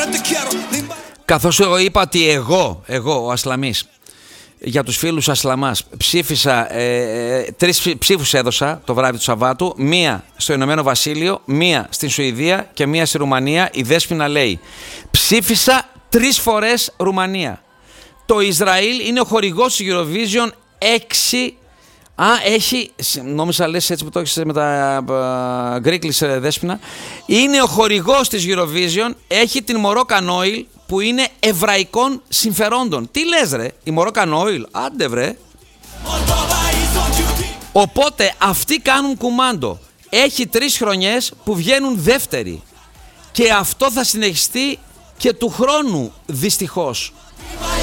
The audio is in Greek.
Καθώς εγώ είπα ότι εγώ ο Ασλαμής, για τους φίλους Ασλαμάς, ψήφισα, 3 ψήφους έδωσα το βράδυ του Σαββάτου, 1 στο Ηνωμένο Βασίλειο, 1 στην Σουηδία και 1 στη Ρουμανία. Η Δέσποινα λέει, ψήφισα 3 φορές Ρουμανία. Το Ισραήλ είναι ο χορηγός του Eurovision 6. Έχει, νόμιζα λες έτσι που το έχεις με τα γκρίκλης, Δέσποινα. Είναι ο χορηγός της Eurovision, έχει την Moroccan Oil που είναι εβραϊκών συμφερόντων. Τι λες ρε, η Moroccan Oil, άντε βρε. Οπότε αυτοί κάνουν κουμάντο. Έχει 3 χρονιές που βγαίνουν δεύτεροι. Και αυτό θα συνεχιστεί και του χρόνου, δυστυχώς.